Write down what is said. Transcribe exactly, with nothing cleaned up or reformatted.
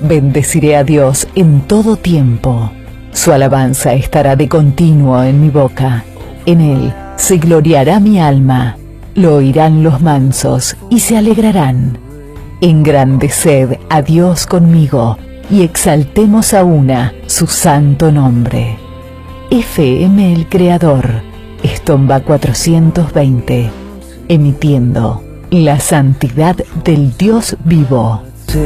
Bendeciré a Dios en todo tiempo. Su alabanza estará de continuo en mi boca. En él se gloriará mi alma. Lo oirán los mansos y se alegrarán. Engrandeced a Dios conmigo y exaltemos a una su santo nombre. F M El Creador, Estomba cuatrocientos veinte, emitiendo la santidad del Dios vivo.